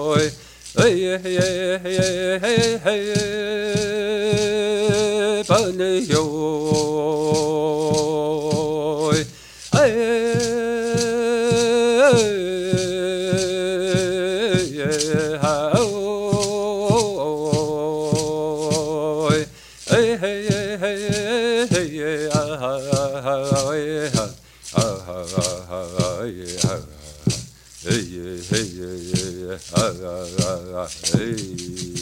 hey, hey, hey, hey, hey, hey, bunny, yo, hey, yeah, hey, hey, hey, hey, hey, yeah, hey, hey, hey, hey, hey.